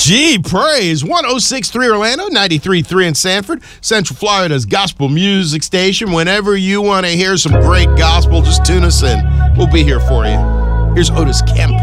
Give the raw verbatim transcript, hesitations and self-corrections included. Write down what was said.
Gee, praise. one oh six point three Orlando, ninety-three point three in Sanford. Central Florida's gospel music station. Whenever you want to hear some great gospel, just tune us in. We'll be here for you. Here's Otis Kemp.